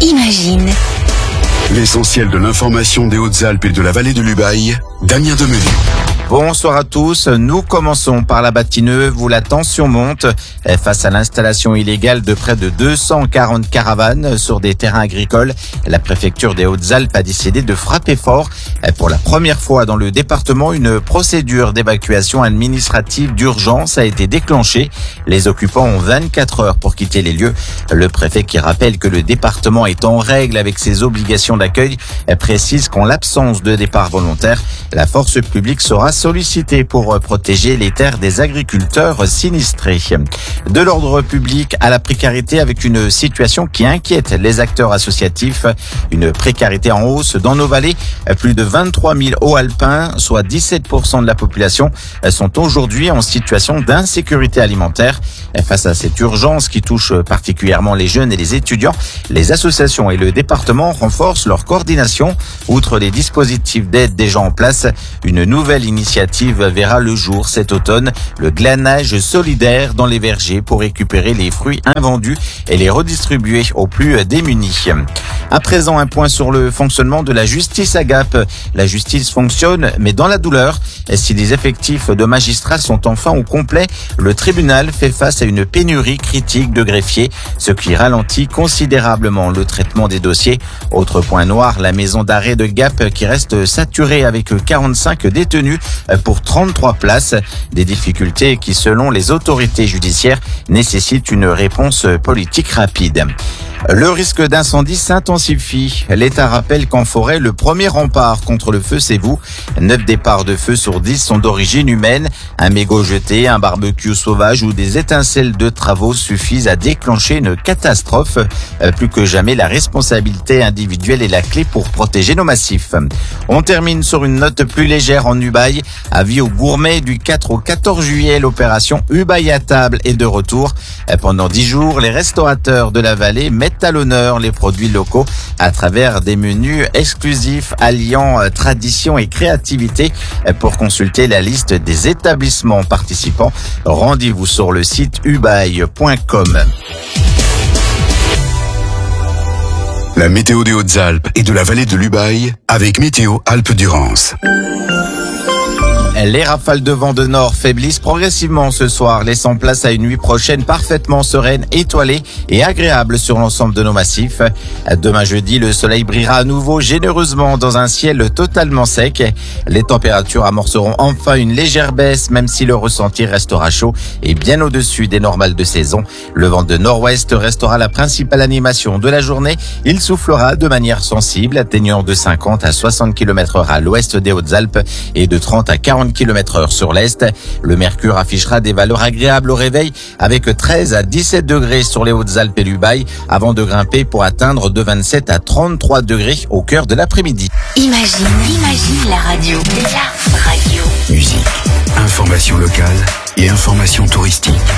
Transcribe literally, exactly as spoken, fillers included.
Imagine. L'essentiel de l'information des Hautes-Alpes et de la vallée de l'Ubaye, Damien Demenu. Bonsoir à tous, nous commençons par la Batignolles où la tension monte face à l'installation illégale de près de deux cent quarante caravanes sur des terrains agricoles. La préfecture des Hautes-Alpes a décidé de frapper fort. Pour la première fois dans le département, une procédure d'évacuation administrative d'urgence a été déclenchée. Les occupants ont vingt-quatre heures pour quitter les lieux. Le préfet, qui rappelle que le département est en règle avec ses obligations d'accueil, précise qu'en l'absence de départ volontaire, la force publique sera sollicité pour protéger les terres des agriculteurs sinistrés. De l'ordre public à la précarité avec une situation qui inquiète les acteurs associatifs. Une précarité en hausse dans nos vallées. Plus de vingt-trois mille Haut-Alpins, soit dix-sept pour cent de la population, sont aujourd'hui en situation d'insécurité alimentaire. Face à cette urgence qui touche particulièrement les jeunes et les étudiants, les associations et le département renforcent leur coordination. Outre les dispositifs d'aide déjà en place, une nouvelle initiative verra le jour cet automne, le glanage solidaire dans les vergers pour récupérer les fruits invendus et les redistribuer aux plus démunis. À présent, un point sur le fonctionnement de la justice à Gap. La justice fonctionne, mais dans la douleur. Si les effectifs de magistrats sont enfin au complet, le tribunal fait face à une pénurie critique de greffiers, ce qui ralentit considérablement le traitement des dossiers. Autre point noir, la maison d'arrêt de Gap qui reste saturée avec quarante-cinq détenus pour trente-trois places. Des difficultés qui, selon les autorités judiciaires, nécessitent une réponse politique rapide. Le risque d'incendie s'intensifie. L'État rappelle qu'en forêt, le premier rempart contre le feu, c'est vous. Neuf départs de feu sur dix sont d'origine humaine. Un mégot jeté, un barbecue sauvage ou des étincelles de travaux suffisent à déclencher une catastrophe. Plus que jamais, la responsabilité individuelle est la clé pour protéger nos massifs. On termine sur une note plus légère en Ubaye. Avis aux gourmets, du quatre au quatorze juillet, l'opération Ubaye à table est de retour. Pendant dix jours, les restaurateurs de la vallée mettent à l'honneur les produits locaux à travers des menus exclusifs alliant tradition et créativité. Pour consulter la liste des établissements participants, rendez-vous sur le site ubaye point com. La météo des Hautes-Alpes et de la vallée de l'Ubaye avec Météo Alpes-Durance. Les rafales de vent de nord faiblissent progressivement ce soir, laissant place à une nuit prochaine parfaitement sereine, étoilée et agréable sur l'ensemble de nos massifs. Demain jeudi, le soleil brillera à nouveau généreusement dans un ciel totalement sec. Les températures amorceront enfin une légère baisse, même si le ressenti restera chaud et bien au-dessus des normales de saison. Le vent de nord-ouest restera la principale animation de la journée. Il soufflera de manière sensible, atteignant de cinquante à soixante kilomètres heure à l'ouest des Hautes-Alpes et de trente à quarante kilomètres heure sur l'est. Le mercure affichera des valeurs agréables au réveil avec treize à dix-sept degrés sur les Hautes-Alpes et l'Ubaye avant de grimper pour atteindre de vingt-sept à trente-trois degrés au cœur de l'après-midi. Imagine, imagine la radio. La radio. Musique, information locale et information touristique.